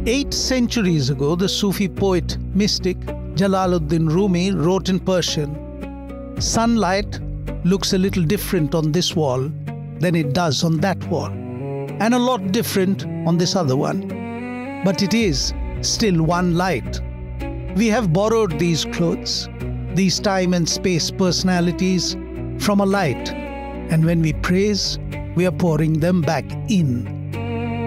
8 centuries ago, the Sufi poet mystic Jalaluddin Rumi wrote in Persian, "Sunlight looks a little different on this wall than it does on that wall, and a lot different on this other one. But it is still one light." We have borrowed these clothes, these time and space personalities from a light, and when we praise, we are pouring them back in.